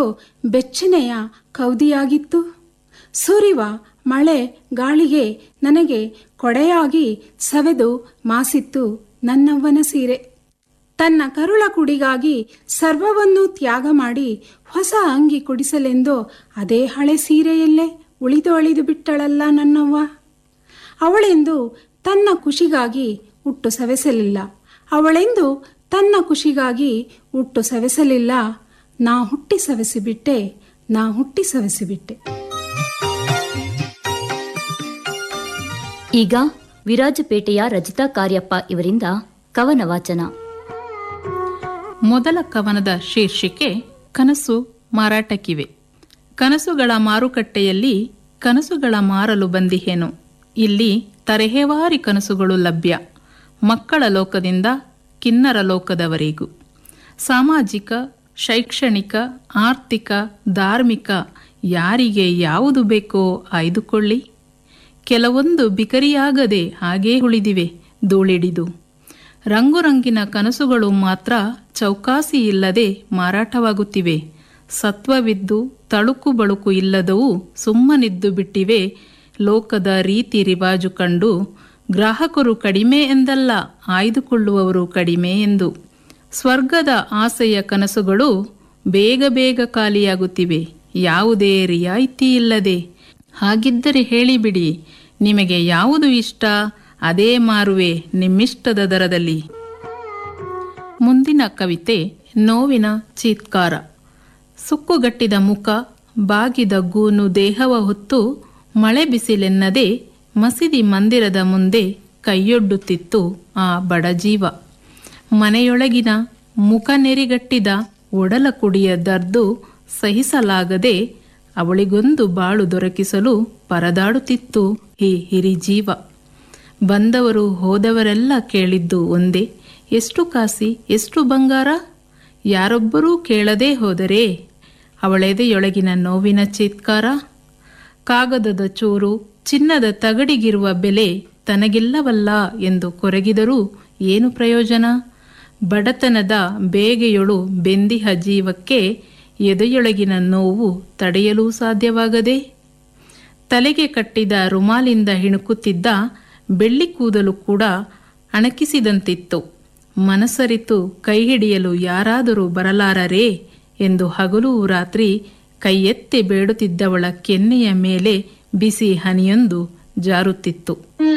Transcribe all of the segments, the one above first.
ಯಾಕೋ ಬೆಚ್ಚನೆಯ ಕೌದಿಯಾಗಿತ್ತು. ಸುರಿವ ಮಳೆ ಗಾಳಿಗೆ ನನಗೆ ಕೊಡೆಯಾಗಿ ಸವೆದು ಮಾಸಿತ್ತು ನನ್ನವ್ವನ ಸೀರೆ. ತನ್ನ ಕರುಳ ಕುಡಿಗಾಗಿ ಸರ್ವವನ್ನೂ ತ್ಯಾಗ ಮಾಡಿ ಹೊಸ ಅಂಗಿ ಕೊಡಿಸಲೆಂದು ಅದೇ ಹಳೆ ಸೀರೆಯಲ್ಲೇ ಉಳಿದು ಬಿಟ್ಟಳಲ್ಲ ನನ್ನವ್ವ. ಅವಳೆಂದು ತನ್ನ ಖುಷಿಗಾಗಿ ಹುಟ್ಟು ಸವೆಸಲಿಲ್ಲ. ಅವಳೆಂದು ತನ್ನ ಖುಷಿಗಾಗಿ ಹುಟ್ಟು ಸವೆಸಲಿಲ್ಲ. ನಾ ಹುಟ್ಟಿ ಸವೆಸಿಬಿಟ್ಟೆ. ಈಗ ವಿರಾಜಪೇಟೆಯ ರಜಿತಾ ಕಾರ್ಯಪ್ಪ ಇವರಿಂದ ಕವನ ವಾಚನ. ಮೊದಲ ಕವನದ ಶೀರ್ಷಿಕೆ ಕನಸು ಮಾರಾಟಕ್ಕಿವೆ. ಕನಸುಗಳ ಮಾರುಕಟ್ಟೆಯಲ್ಲಿ ಕನಸುಗಳ ಮಾರಲು ಬಂದಿಹೇನು. ಇಲ್ಲಿ ತರಹೇವಾರಿ ಕನಸುಗಳು ಲಭ್ಯ. ಮಕ್ಕಳ ಲೋಕದಿಂದ ಕಿನ್ನರ ಲೋಕದವರೆಗೂ. ಸಾಮಾಜಿಕ, ಶೈಕ್ಷಣಿಕ, ಆರ್ಥಿಕ, ಧಾರ್ಮಿಕ ಯಾರಿಗೆ ಯಾವುದು ಬೇಕೋ ಆಯ್ದುಕೊಳ್ಳಿ. ಕೆಲವೊಂದು ಬಿಕರಿಯಾಗದೆ ಹಾಗೇ ಉಳಿದಿವೆ ಧೂಳಿಡಿದು. ರಂಗುರಂಗಿನ ಕನಸುಗಳು ಮಾತ್ರ ಚೌಕಾಸಿ ಇಲ್ಲದೆ ಮಾರಾಟವಾಗುತ್ತಿವೆ. ಸತ್ವವಿದ್ದು ತಳುಕು ಬಳುಕು ಇಲ್ಲದವು ಸುಮ್ಮನಿದ್ದು ಬಿಟ್ಟಿವೆ. ಲೋಕದ ರೀತಿ ರಿವಾಜು ಕಂಡು ಗ್ರಾಹಕರು ಕಡಿಮೆ ಎಂದಲ್ಲ, ಆಯ್ದುಕೊಳ್ಳುವವರು ಕಡಿಮೆ ಎಂದು. ಸ್ವರ್ಗದ ಆಸೆಯ ಕನಸುಗಳು ಬೇಗ ಬೇಗ ಖಾಲಿಯಾಗುತ್ತಿವೆ, ಯಾವುದೇ ರಿಯಾಯಿತಿ ಇಲ್ಲದೆ. ಹಾಗಿದ್ದರೆ ಹೇಳಿಬಿಡಿ, ನಿಮಗೆ ಯಾವುದು ಇಷ್ಟ, ಅದೇ ಮಾರುವೆ ನಿಮ್ಮಿಷ್ಟದ ದರದಲ್ಲಿ. ಮುಂದಿನ ಕವಿತೆ ನೋವಿನ ಚೀತ್ಕಾರ. ಸುಕ್ಕುಗಟ್ಟಿದ ಮುಖ, ಬಾಗಿದ ಗೂನು ದೇಹವ ಹೊತ್ತು ಮಳೆ ಬಿಸಿಲೆನ್ನದೆ ಮಸೀದಿ ಮಂದಿರದ ಮುಂದೆ ಕೈಯೊಡ್ಡುತ್ತಿತ್ತು ಆ ಬಡಜೀವ. ಮನೆಯೊಳಗಿನ ಮುಖ ನೆರಿಗಟ್ಟಿದ ಒಡಲ ಕುಡಿಯ ದರ್ದು ಸಹಿಸಲಾಗದೆ ಅವಳಿಗೊಂದು ಬಾಳು ದೊರಕಿಸಲು ಪರದಾಡುತ್ತಿತ್ತು ಈ ಹಿರಿಜೀವ. ಬಂದವರು ಹೋದವರೆಲ್ಲ ಕೇಳಿದ್ದು ಒಂದೇ, ಎಷ್ಟು ಕಾಸಿ, ಎಷ್ಟು ಬಂಗಾರ? ಯಾರೊಬ್ಬರೂ ಕೇಳದೇ ಹೋದರೆ ಅವಳೆದೆಯೊಳಗಿನ ನೋವಿನ ಚೀತ್ಕಾರ. ಕಾಗದದ ಚೂರು, ಚಿನ್ನದ ತಗಡಿಗಿರುವ ಬೆಲೆ ತನಗಿಲ್ಲವಲ್ಲ ಎಂದು ಕೊರಗಿದರೂ ಏನು ಪ್ರಯೋಜನ? ಬಡತನದ ಬೇಗೆಯೊಳು ಬೆಂದಿಹ ಜೀವಕ್ಕೆ ಎದೆಯೊಳಗಿನ ನೋವು ತಡೆಯಲು ಸಾಧ್ಯವಾಗದೆ ತಲೆಗೆ ಕಟ್ಟಿದ ರುಮಾಲಿಂದ ಹಿಣುಕುತ್ತಿದ್ದ ಬೆಳ್ಳಿ ಕೂದಲು ಕೂಡ ಅಣಕಿಸಿದಂತಿತ್ತು. ಮನಸರಿತು ಕೈ ಹಿಡಿಯಲು ಯಾರಾದರೂ ಬರಲಾರರೇ ಎಂದು ಹಗಲು ರಾತ್ರಿ ಕೈ ಎತ್ತಿ ಬೇಡುತ್ತಿದ್ದವಳ ಕೆನ್ನೆಯ ಮೇಲೆ ಬಿಸಿ ಹನಿಯೊಂದು ಜಾರುತ್ತಿತ್ತು.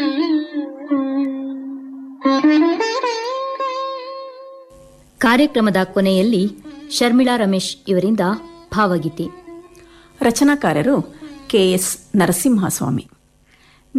ಕಾರ್ಯಕ್ರಮದ ಕೊನೆಯಲ್ಲಿ ಶರ್ಮಿಳಾ ರಮೇಶ್ ಇವರಿಂದ ಭಾವಗೀತೆ. ರಚನಾಕಾರರು KS ನರಸಿಂಹಸ್ವಾಮಿ.